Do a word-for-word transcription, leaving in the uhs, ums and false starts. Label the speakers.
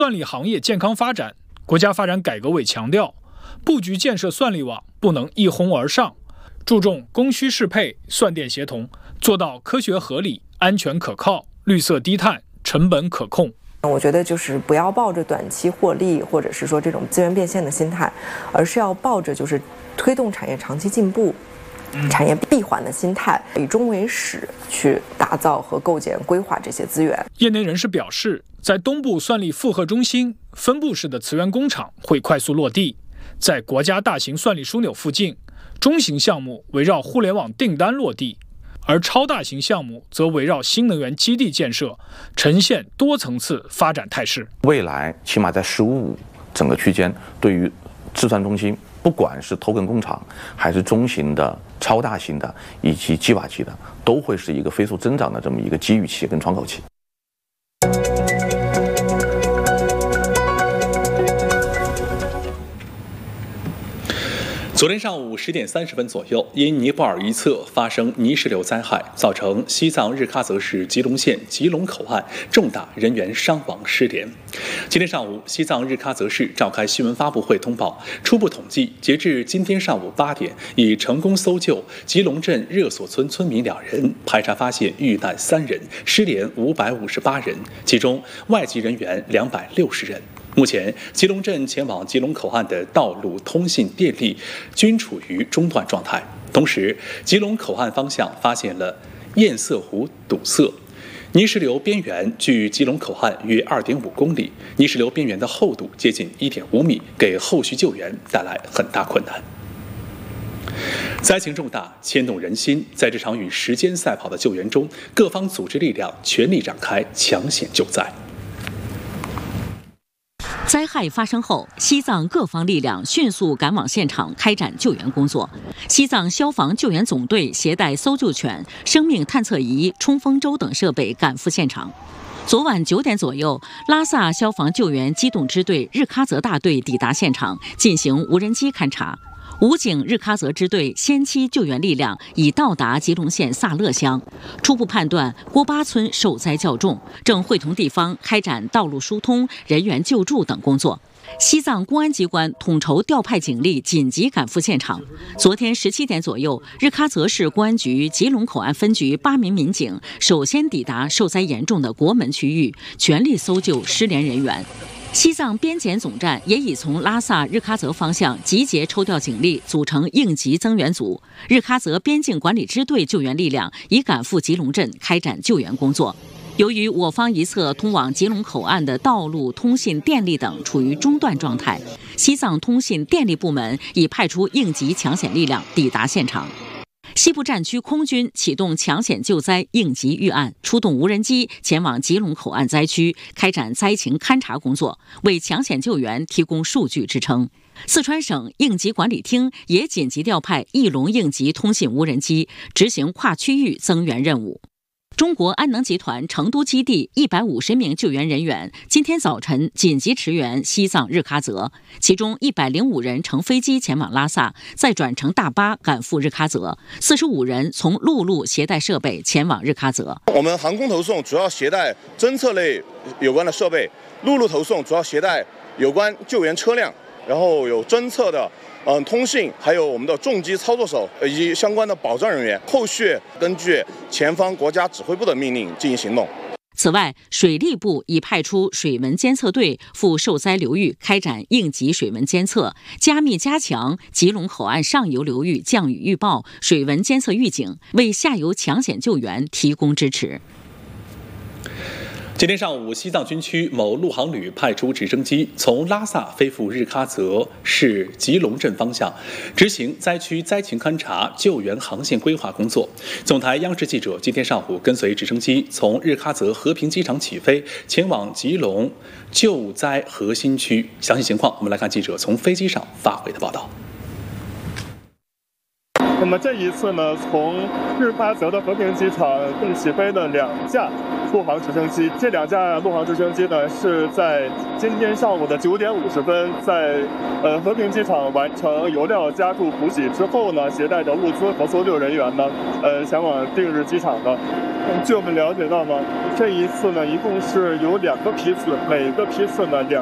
Speaker 1: 算力行业健康发展，国家发展改革委强调，布局建设算力网不能一哄而上，注重供需适配、算电协同，做到科学合理、安全可靠、绿色低碳、成本可控。
Speaker 2: 我觉得就是不要抱着短期获利或者是说这种资源变现的心态，而是要抱着就是推动产业长期进步、产业闭环的心态，以终为始去打造和构建、规划这些资源。
Speaker 1: 业内人士表示，在东部算力复合中心，分布式的磁源工厂会快速落地；在国家大型算力枢纽附近，中型项目围绕互联网订单落地，而超大型项目则围绕新能源基地建设，呈现多层次发展态势。
Speaker 3: 未来起码在十五五整个区间，对于制算中心，不管是头根工厂，还是中型的、超大型的，以及基瓦级的，都会是一个飞速增长的这么一个机遇期跟窗口期。
Speaker 4: 昨天上午十点三十分左右，因尼泊尔一侧发生泥石流灾害，造成西藏日喀则市吉隆县吉隆口岸重大人员伤亡失联。今天上午，西藏日喀则市召开新闻发布会通报，初步统计，截至今天上午八点，已成功搜救吉隆镇热所村村民两人，排查发现遇难三人，失联五百五十八人，其中外籍人员两百六十人。目前，吉隆镇前往吉隆口岸的道路、通信、电力均处于中断状态。同时，吉隆口岸方向发现了堰塞湖堵塞，泥石流边缘距吉隆口岸约 二点五公里，泥石流边缘的厚度接近 一点五米，给后续救援带来很大困难。灾情重大，牵动人心。在这场与时间赛跑的救援中，各方组织力量全力展开抢险救灾。
Speaker 5: 灾害发生后，西藏各方力量迅速赶往现场开展救援工作。西藏消防救援总队携带搜救犬、生命探测仪、冲锋舟等设备赶赴现场。昨晚九点左右，拉萨消防救援机动支队日喀则大队抵达现场，进行无人机勘察。武警日喀则支队先期救援力量已到达吉隆县萨勒乡，初步判断郭巴村受灾较重，正会同地方开展道路疏通、人员救助等工作。西藏公安机关统筹调派警力紧急赶赴现场。昨天十七点左右，日喀则市公安局吉隆口岸分局八名民警首先抵达受灾严重的国门区域，全力搜救失联人员。西藏边检总站也已从拉萨日喀则方向集结抽调警力，组成应急增援组。日喀则边境管理支队救援力量已赶赴吉隆镇开展救援工作。由于我方一侧通往吉隆口岸的道路、通信、电力等处于中断状态，西藏通信电力部门已派出应急抢险力量抵达现场。西部战区空军启动抢险救灾应急预案，出动无人机前往吉隆口岸灾区，开展灾情勘察工作，为抢险救援提供数据支撑。四川省应急管理厅也紧急调派翼龙应急通信无人机，执行跨区域增援任务。中国安能集团成都基地一百五十名救援人员今天早晨紧急驰援西藏日喀则，其中一百零五人乘飞机前往拉萨，再转乘大巴赶赴日喀则，四十五人从陆路携带设备前往日喀则。
Speaker 6: 我们航空投送主要携带侦测类有关的设备，陆路投送主要携带有关救援车辆，然后有侦测的嗯，通信，还有我们的重机操作手以及相关的保障人员，后续根据前方国家指挥部的命令进行行动。
Speaker 5: 此外，水利部已派出水文监测队赴受灾流域开展应急水文监测，加密加强吉隆口岸上游流域降雨预报、水文监测预警，为下游抢险救援提供支持。
Speaker 4: 今天上午，西藏军区某陆航旅派出直升机从拉萨飞赴日喀则市吉隆镇方向，执行灾区灾情勘察、救援航线规划工作。总台央视记者今天上午跟随直升机从日喀则和平机场起飞，前往吉隆救灾核心区。详细情况，我们来看记者从飞机上发回的报道。
Speaker 7: 那么这一次呢，从日喀则的和平机场共起飞了两架陆航直升机，这两架陆航直升机呢是在今天上午的九点五十分，在呃和平机场完成油料加注补给之后呢，携带着物资和搜救人员呢，呃前往定日机场的。据我们了解到呢，这一次呢，一共是有两个批次，每个批次呢两。